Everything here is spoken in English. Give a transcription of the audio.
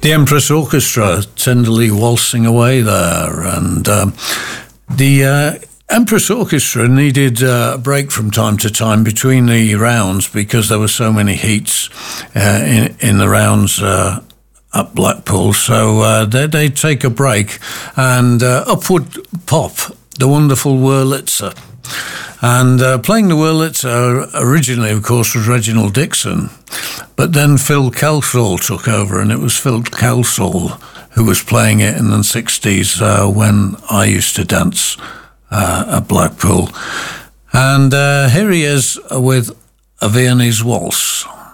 the Empress Orchestra tenderly waltzing away there, and the Empress Orchestra needed a break from time to time between the rounds because there were so many heats in the rounds at Blackpool, so they'd take a break, and up would pop the wonderful Wurlitzer. And playing the Wurlitzer originally, of course, was Reginald Dixon, but then Phil Kelsall took over, and it was Phil Kelsall who was playing it in the 60s when I used to dance at Blackpool. And here he is with a Viennese waltz.